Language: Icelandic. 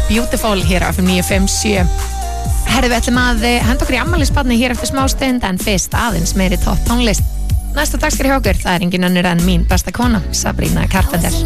Beautiful hér á FM 957. Herðu, við ætlum að henda okkur í afmælisbarni hér eftir smástund, en fyrst aðeins meiri topp tónlist. Næsta dagskrá hjá okkur, það er engin önnur en mín besta kona, Sabrina Carpenter.